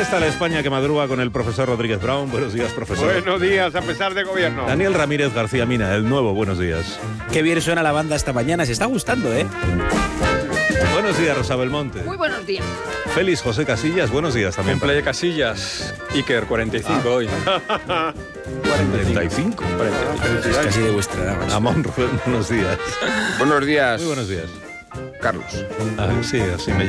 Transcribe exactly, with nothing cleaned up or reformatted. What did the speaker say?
está la España que madruga con el profesor Rodríguez Brown. Buenos días, profesor. Buenos días, a pesar de gobierno. Daniel Ramírez García Mina, el nuevo. Buenos días. Qué bien suena la banda esta mañana, se está gustando, ¿eh? Buenos días, Rosa Belmonte. Muy buenos días. Félix José Casillas, buenos días también. Cumple de Casillas. Iker, cuarenta y cinco hoy. cuarenta y cinco. Es casi de vuestra edad. macho. Amón Rubén, buenos días. Buenos días. Muy buenos días. Carlos. Ah, sí, así me